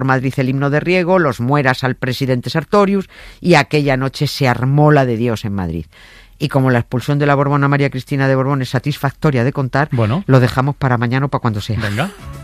Madrid el himno de Riego, los mueras al presidente Sartorius, y aquella noche se armó la de Dios en Madrid. Y como la expulsión de la Borbona María Cristina de Borbón es satisfactoria de contar, bueno, lo dejamos para mañana o para cuando sea. Venga.